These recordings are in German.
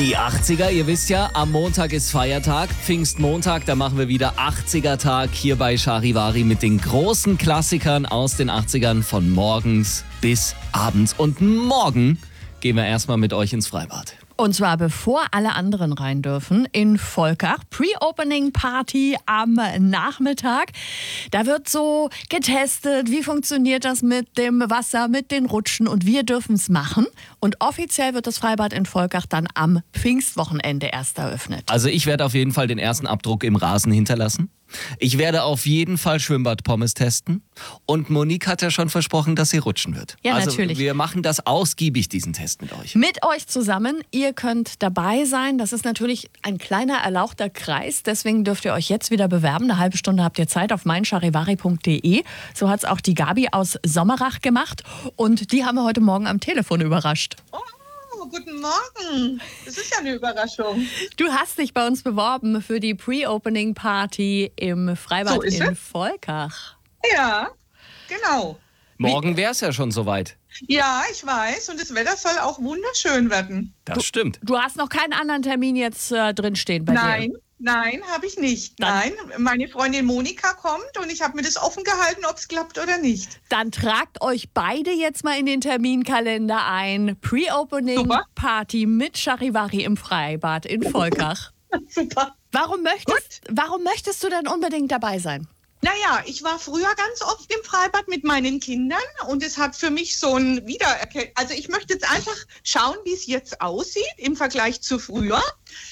Die 80er, ihr wisst ja, am Montag ist Feiertag, Pfingstmontag, da machen wir wieder 80er-Tag hier bei Charivari mit den großen Klassikern aus den 80ern von morgens bis abends. Und morgen gehen wir erstmal mit euch ins Freibad. Und zwar bevor alle anderen rein dürfen, in Volkach. Pre-Opening Party am Nachmittag. Da wird so getestet, wie funktioniert das mit dem Wasser, mit den Rutschen, und wir dürfen es machen. Und offiziell wird das Freibad in Volkach dann am Pfingstwochenende erst eröffnet. Also ich werde auf jeden Fall den ersten Abdruck im Rasen hinterlassen. Ich werde auf jeden Fall Schwimmbad-Pommes testen. Und Monique hat ja schon versprochen, dass sie rutschen wird. Ja, also natürlich. Wir machen das ausgiebig, diesen Test mit euch. Mit euch zusammen. Ihr könnt dabei sein. Das ist natürlich ein kleiner erlauchter Kreis. Deswegen dürft ihr euch jetzt wieder bewerben. Eine halbe Stunde habt ihr Zeit auf meincharivari.de. So hat es auch die Gabi aus Sommerach gemacht. Und die haben wir heute Morgen am Telefon überrascht. Oh, guten Morgen. Das ist ja eine Überraschung. Du hast dich bei uns beworben für die Pre-Opening Party im Freibad So ist in es. Volkach. Ja, genau. Morgen wäre es ja schon soweit. Ja, ich weiß. Und das Wetter soll auch wunderschön werden. Das stimmt. Du hast noch keinen anderen Termin jetzt drinstehen bei dir? Nein, habe ich nicht. Dann- Nein, meine Freundin Monika kommt und ich habe mir das offen gehalten, ob es klappt oder nicht. Dann tragt euch beide jetzt mal in den Terminkalender ein. Pre-Opening Super. Party mit Charivari im Freibad in Volkach. Super. Warum möchtest du denn unbedingt dabei sein? Naja, ich war früher ganz oft im Freibad mit meinen Kindern und es hat für mich so ein Wiedererkennen. Also ich möchte jetzt einfach schauen, wie es jetzt aussieht im Vergleich zu früher.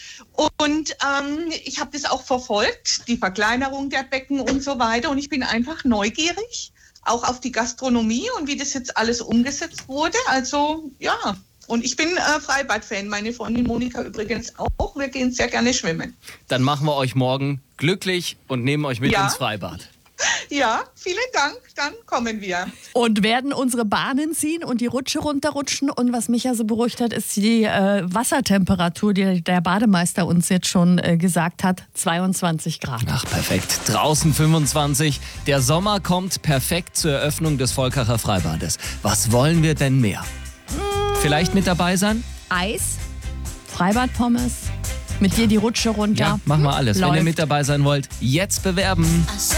Und ich habe das auch verfolgt, die Verkleinerung der Becken und so weiter. Und ich bin einfach neugierig, auch auf die Gastronomie und wie das jetzt alles umgesetzt wurde. Also ja, und ich bin Freibad-Fan, meine Freundin Monika übrigens auch. Wir gehen sehr gerne schwimmen. Dann machen wir euch morgen glücklich und nehmen euch mit Ja. ins Freibad. Ja, vielen Dank, dann kommen wir. Und werden unsere Bahnen ziehen und die Rutsche runterrutschen. Und was mich ja so beruhigt hat, ist die Wassertemperatur, die der Bademeister uns jetzt schon gesagt hat, 22 Grad. Ach, perfekt. Draußen 25. Der Sommer kommt perfekt zur Eröffnung des Volkacher Freibades. Was wollen wir denn mehr? Vielleicht mit dabei sein? Eis, Freibadpommes, mit dir die Rutsche runter. Ja, machen wir alles. Wenn ihr Läuft. mit dabei sein wollt, jetzt bewerben. I saw